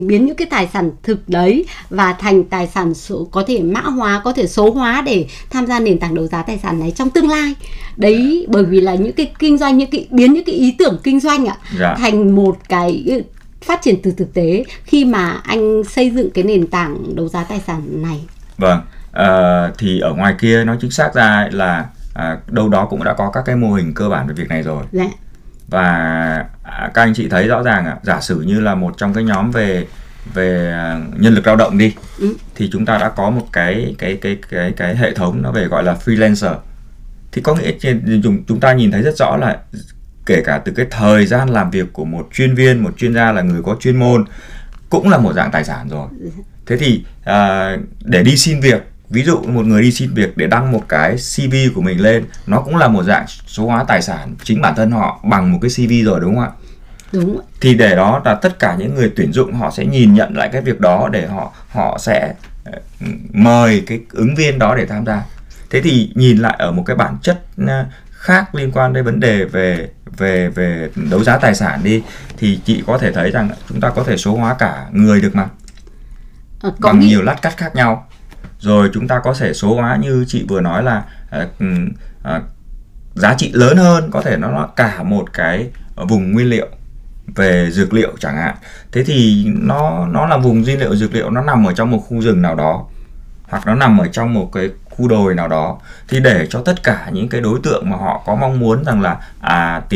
biến những cái tài sản thực đấy và thành tài sản số, có thể mã hóa, có thể số hóa để tham gia nền tảng đấu giá tài sản này trong tương lai. Đấy, bởi vì là những cái kinh doanh, biến những cái ý tưởng kinh doanh thành một cái phát triển từ thực tế khi mà anh xây dựng cái nền tảng đấu giá tài sản này. Vâng, thì ở ngoài kia nói chính xác ra là đâu đó cũng đã có các cái mô hình cơ bản về việc này rồi. Dạ. Và các anh chị thấy rõ ràng giả sử như là một trong cái nhóm về nhân lực lao động đi, thì chúng ta đã có một cái hệ thống nó về gọi là freelancer. Thì có nghĩa chúng ta nhìn thấy rất rõ là kể cả từ cái thời gian làm việc của một chuyên viên, một chuyên gia là người có chuyên môn cũng là một dạng tài sản rồi. Thế thì để đi xin việc, ví dụ một người đi xin việc để đăng một cái CV của mình lên, nó cũng là một dạng số hóa tài sản chính bản thân họ bằng một cái CV rồi, đúng không ạ? Đúng. Thì để đó là tất cả những người tuyển dụng họ sẽ nhìn nhận lại cái việc đó để họ sẽ mời cái ứng viên đó để tham gia. Thế thì nhìn lại ở một cái bản chất khác liên quan đến vấn đề về đấu giá tài sản đi, thì chị có thể thấy rằng chúng ta có thể số hóa cả người được mà, bằng nhiều lát cắt khác nhau. Rồi chúng ta có thể số hóa như chị vừa nói là giá trị lớn hơn, có thể nó là cả một cái vùng nguyên liệu về dược liệu chẳng hạn. Thế thì nó là vùng nguyên liệu dược liệu, nó nằm ở trong một khu rừng nào đó, hoặc nó nằm ở trong một cái khu đồi nào đó, thì để cho tất cả những cái đối tượng mà họ có mong muốn rằng là tìm